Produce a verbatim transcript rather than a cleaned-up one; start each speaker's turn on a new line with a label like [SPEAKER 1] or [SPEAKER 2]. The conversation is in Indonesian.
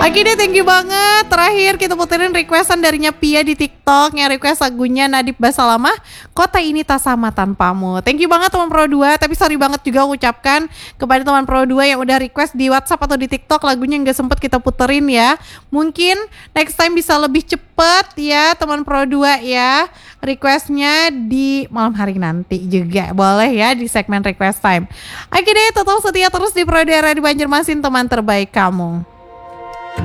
[SPEAKER 1] Oke deh, thank you banget. Terakhir kita puterin requestan darinya Pia di TikTok yang request lagunya Nadib Basalamah, Kota Ini Tak Sama Tanpamu. Thank you banget teman Pro dua, tapi sorry banget juga aku ucapkan kepada teman Pro dua yang udah request di WhatsApp atau di TikTok lagunya nggak sempet kita puterin ya. Mungkin next time bisa lebih cepet ya teman Pro dua ya. Requestnya di malam hari nanti juga boleh ya di segmen request time. Oke deh, tetap setia terus di Pro dua Radio Banjarmasin, teman terbaik kamu.